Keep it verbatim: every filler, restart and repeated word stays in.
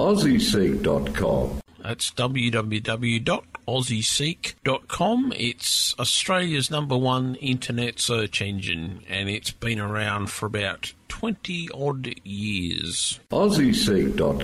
aussie seek dot com. That's w w w dot aussie seek dot com. It's Australia's number one internet search engine, and it's been around for about twenty odd years. aussie seek dot